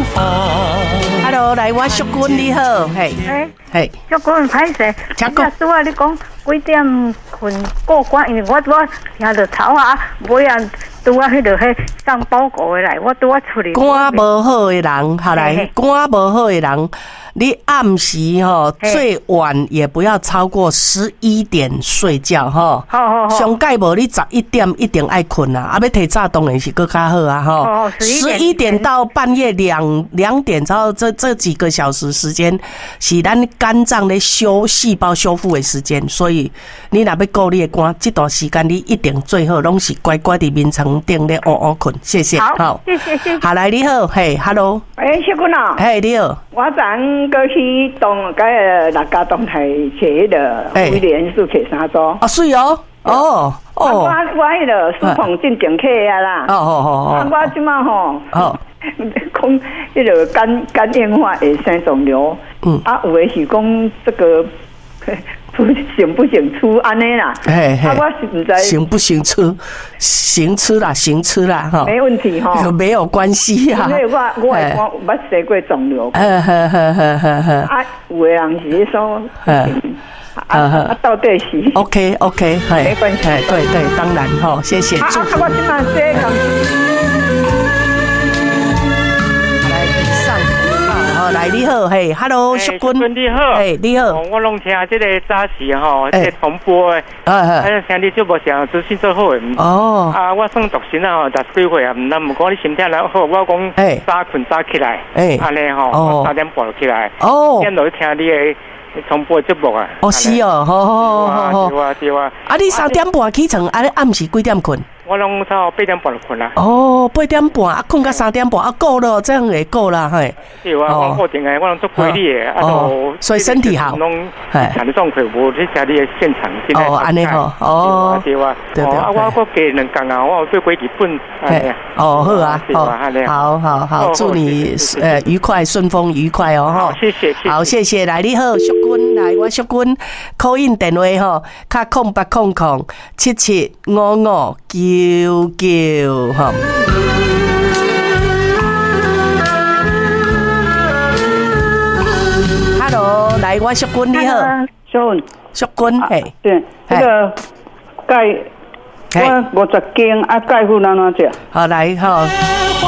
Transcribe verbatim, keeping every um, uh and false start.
Hello， 来，我淑君你好，嘿，嘿， 淑君歹势， 请讲。 拄仔你讲几点困过关？因为我拄仔听到头啊，尾啊拄仔迄个迄送报告的来，我拄仔出去。 肝无好的人，好来，肝无好的人。你暗时吼最晚也不要超过十一点睡觉吼。 好好好。上盖无你十一点一定爱困啊，啊要提早当然是更较好啊吼。 哦， 十一点到半夜两两点，之后这这几个小时时间是咱肝脏咧修细胞修复的时间，所以你若要顾你的肝，这段时间你一定最好拢是乖乖伫眠床顶咧乌乌困。谢谢。 好，谢谢谢谢。 好来你好，嘿 ，Hello。 哎，淑君啊。 嘿，你好。 我昨过去东个六家东台坐迄个威廉树客三组。 啊，水哦，哦哦。 我我迄个苏鹏进前客啊啦。 哦哦哦哦。 啊，我即马吼。哦。讲迄个肝肝硬化会生肿瘤。嗯。啊，有诶是讲这个。行不行出安尼啦？ 嘿嘿， 啊，我是唔知行不行出，行吃啦，行吃啦，哈， 没问题哈， 没有关系啊。 因为我我我我生过肿瘤， 呵呵呵呵呵呵。 啊，有的人是说，啊啊，到底是 OK OK， 没关系， 对对，当然哈，谢谢。 啊，我今晚这个。 来你好，嘿 ，Hello， 淑君， 你好， 嘿，你好， 我拢听这个早时吼，这重播的，啊，听你节目上资讯最好的，哦，啊，我算独身啊，十几岁啊，唔但唔讲你身体良好，我讲早困早起来，哎，安尼吼，三点半就起来，哦，点落去听你的重播节目啊， 哦是哦，好好好好， 对啊对啊， 啊，你三点半起床，啊，你暗时几点困？ 我拢差八点半就困啦。 哦，八点半啊，困到三点半啊，够了，这样也够了，嘿。 对啊，我固定个，我拢做规律的，啊，都所以身体好。 拢产状况无去家里的现场。 哦，安尼好，哦， 对啊，对啊，啊，我我加两工啊，我做几日本。 嘿，哦，好啊，好，好，好，祝你呃愉快，顺风愉快哦，哈。 谢谢， 好，谢谢，来，你好，淑君，来，我淑君，call in电话吼，卡空八空空七七五五九。叫叫哈 ，Hello， 来，我淑君你好， 淑君， 淑君，嘿， 对，那个钙，我五十斤啊，钙粉安怎食？ 好来哈，